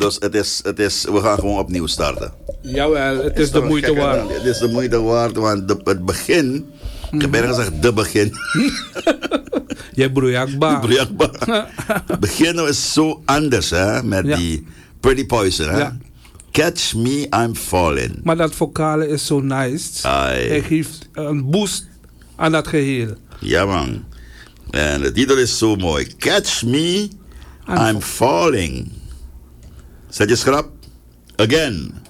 Dus we gaan gewoon opnieuw starten. Jawel, het is de moeite waard. Het is de moeite waard, want het begin... Ik heb bijna gezegd, de begin. Je broeiakba. Het begin is zo anders, hè? Met die Pretty Poison, hè? Ja. Catch Me, I'm Falling. Maar dat vocale is zo nice. Hij geeft een boost aan dat geheel. Ja, man. En de titel is zo mooi. Catch Me, I'm Falling. Zet je schrap. Again.